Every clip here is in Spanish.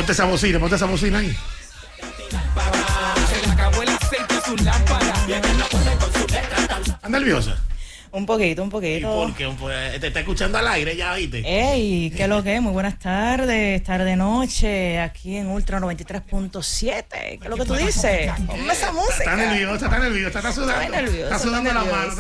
Ponte esa bocina ahí. ¿Estás nerviosa? Un poquito. ¿Y por qué? ¿Te está escuchando al aire ya, oíste? Ey, ¿qué es lo que es? Muy buenas tardes, tarde-noche, aquí en Ultra 93.7. ¿Qué es lo que tú dices? Ponme esa música. Está nerviosa, está sudando. Estoy nerviosa, Está sudando la mano,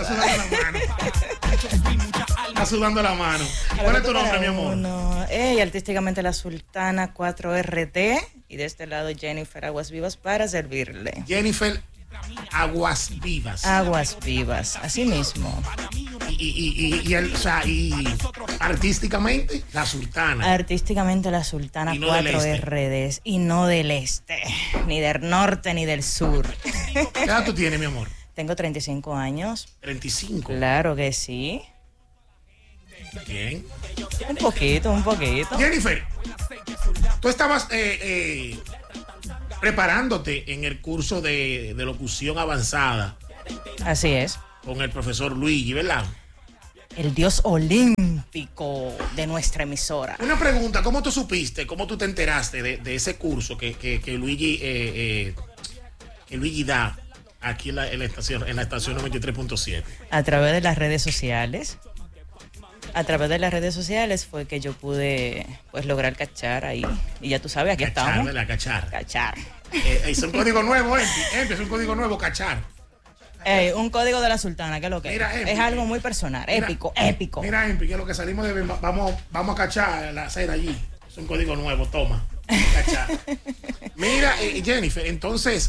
Está sudando la mano. ¿Cuál es tu nombre, mi amor? Ey, artísticamente La Sultana 4RT. Y de este lado, Jennifer Aguas Vivas para servirle. Jennifer Aguas Vivas. Aguas Vivas, así mismo. Y artísticamente, La Sultana. Artísticamente La Sultana, y no 4RD. Y no del este, ni del norte, ni del sur. ¿Qué edad tú tienes, mi amor? Tengo 35 años. 35. Claro que sí. Bien. Un poquito. Jennifer, tú estabas preparándote en el curso de locución avanzada. Así es. Con el profesor Luigi, ¿verdad? El dios olímpico de nuestra emisora. Una pregunta, ¿cómo tú supiste, cómo tú te enteraste de ese curso que Luigi da aquí en la estación 93.7? A través de las redes sociales. A través de las redes sociales fue que yo pude pues lograr cachar ahí. Y ya tú sabes, aquí estamos. Cachar. Es un código nuevo, Empi, es un código nuevo, cachar. Un código de La Sultana, que es lo que mira, Empi, es algo muy personal, épico. Mira, Empi, que es lo que salimos de... Vamos a cachar la cena allí. Es un código nuevo, toma. Cachar. Mira, Jennifer, entonces...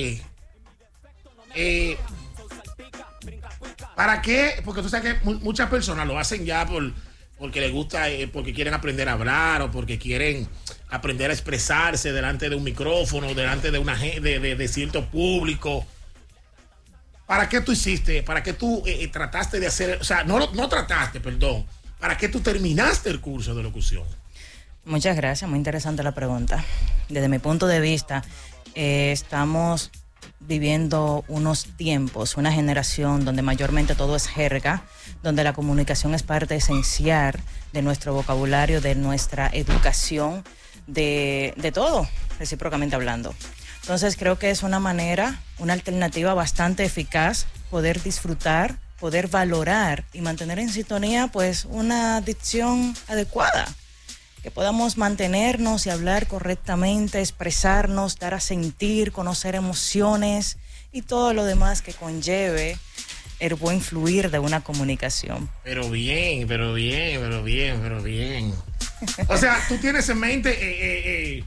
¿para qué? Porque tú sabes que muchas personas lo hacen ya porque les gusta, porque quieren aprender a hablar o porque quieren aprender a expresarse delante de un micrófono, delante de cierto público. ¿Para qué tú hiciste? ¿Para qué tú trataste de hacer? O sea, no trataste, perdón. ¿Para qué tú terminaste el curso de locución? Muchas gracias, muy interesante la pregunta. Desde mi punto de vista, estamos viviendo unos tiempos, una generación donde mayormente todo es jerga, donde la comunicación es parte esencial de nuestro vocabulario, de nuestra educación, de todo, recíprocamente hablando. Entonces creo que es una manera, una alternativa bastante eficaz, poder disfrutar, poder valorar y mantener en sintonía pues una dicción adecuada. Que podamos mantenernos y hablar correctamente, expresarnos, dar a sentir, conocer emociones y todo lo demás que conlleve el buen fluir de una comunicación. Pero bien. O sea, tú tienes en mente,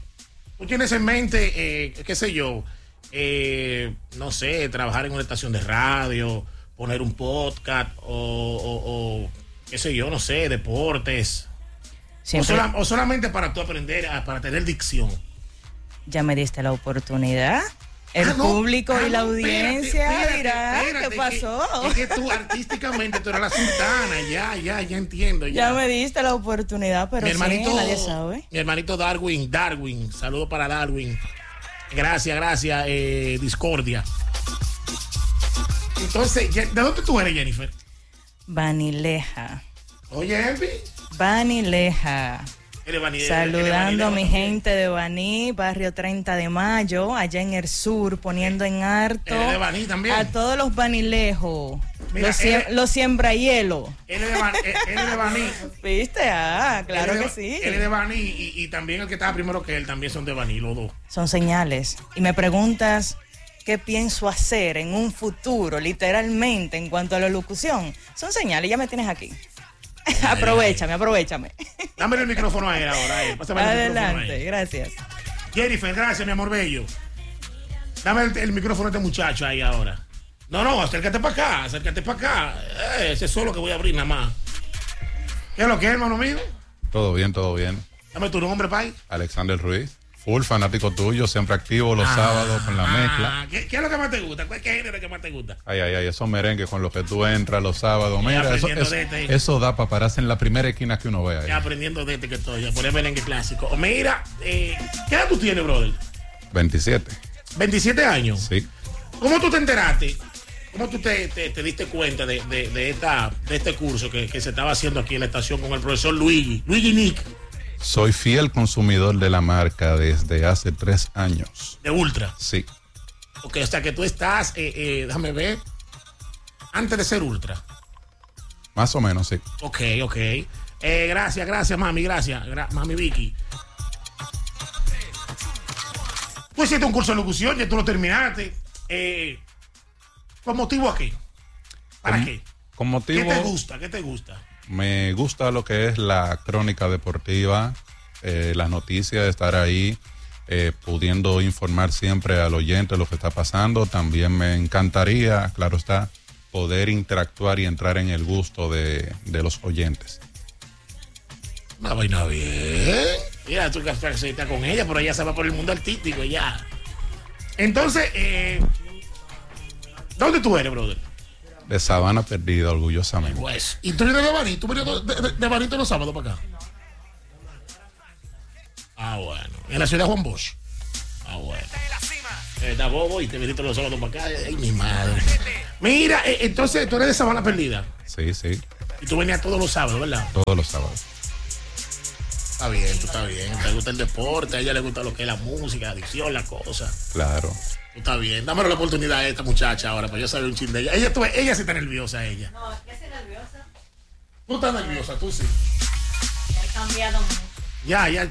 qué sé yo, no sé, trabajar en una estación de radio, poner un podcast o qué sé yo, no sé, deportes. O solamente para tú aprender, para tener dicción. Ya me diste la oportunidad. El público y la audiencia dirá qué pasó. Es que tú artísticamente tú eres La Sultana, ya entiendo. Ya me diste la oportunidad, pero nadie sabe. Mi hermanito Darwin, saludo para Darwin. Gracias, Discordia. Entonces, ¿de dónde tú eres, Jennifer? Banileja. Oye, Empi. Banileja. Saludando a mi gente de Baní, barrio 30 de Mayo, allá en el sur, poniendo en harto de Baní también. A todos los banilejos. Mira, los siembrahielo. Él es de Baní. ¿Viste? Claro que sí. Él es de Baní y también el que estaba primero que él también son de Baní, los dos. Son señales. Y me preguntas qué pienso hacer en un futuro, literalmente, en cuanto a la locución. Son señales, ya me tienes aquí. Aprovechame. Dame el micrófono a él ahora. Adelante, gracias. Jennifer, gracias, mi amor bello. Dame el micrófono a este muchacho ahí ahora. No, acércate para acá. Ese es solo que voy a abrir nada más. ¿Qué es lo que es, hermano mío? Todo bien. Dame tu nombre, pai. Alexander Ruiz. Full fanático tuyo, siempre activo los sábados con la mezcla. ¿Qué es lo que más te gusta? ¿Qué género que más te gusta? Ay, esos merengues con los que tú entras los sábados. Mira, eso da para pararse en la primera esquina que uno vea. Ya aprendiendo de que estoy, a poner merengue clásico. Mira, ¿qué edad tú tienes, brother? 27. ¿27 años? Sí. ¿Cómo tú te enteraste? ¿Cómo tú te diste cuenta de este curso que se estaba haciendo aquí en la estación con el profesor Luigi Nick? Soy fiel consumidor de la marca desde hace 3 años. ¿De Ultra? Sí. Ok, o sea que tú estás, déjame ver, antes de ser Ultra. Más o menos, sí. Ok. Gracias, mami, gracias. Mami Vicky. Tú hiciste un curso de locución, ya tú lo terminaste. ¿Con motivo a qué? ¿Para qué? Con motivo... ¿Qué te gusta? Me gusta lo que es la crónica deportiva, las noticias, estar ahí, pudiendo informar siempre al oyente lo que está pasando. También me encantaría, claro está, poder interactuar y entrar en el gusto de los oyentes. Una vaina bien. Mira, tú que estás con ella, pero ella se va por el mundo artístico ya. Entonces, ¿dónde tú eres, brother? De Sabana Perdida, orgullosamente. Pues, ¿y tú vienes de Baní? ¿Tú vienes de Baní todos los sábados para acá? Ah, bueno. ¿En la ciudad de Juan Bosch? Ah, bueno. Está bobo y te viniste los sábados para acá. Ay, mi madre. Mira, entonces tú eres de Sabana Perdida. Sí, sí. Y tú venías todos los sábados, ¿verdad? Todos los sábados. Está bien, tú estás bien. Te gusta el deporte, a ella le gusta lo que es la música, la adicción, la cosa. Claro. Está bien, dámelo la oportunidad a esta muchacha ahora para yo saber un chin de ella. Ella sí está nerviosa, ella. No, es que soy nerviosa. Tú estás nerviosa, tú sí. He cambiado mucho. Ya,